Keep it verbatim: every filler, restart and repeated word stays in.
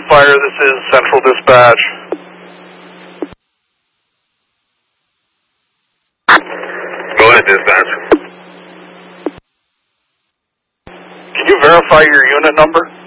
Fire, this is Central Dispatch. Go ahead, Dispatch. Can you verify your unit number?